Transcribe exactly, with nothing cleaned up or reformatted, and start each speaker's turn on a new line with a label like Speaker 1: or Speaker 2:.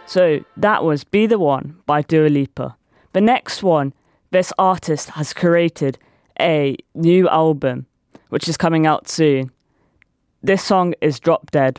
Speaker 1: So that was Be The One by Dua Lipa. The next one, this artist has created a new album, which is coming out soon. This song is Drop Dead